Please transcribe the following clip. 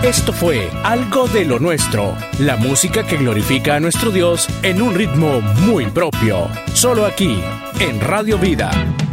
Esto fue Algo de lo Nuestro, la música que glorifica a nuestro Dios en un ritmo muy propio. Solo aquí, en Radio Vida.